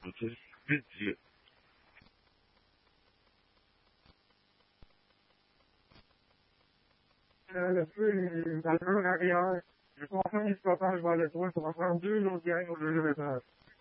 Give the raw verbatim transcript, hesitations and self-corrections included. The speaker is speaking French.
Entonces, vite. Le feu, dans le rien. Je comprends, je papa, je vais aller trouver, ça va faire deux autres gangs au deuxième étage.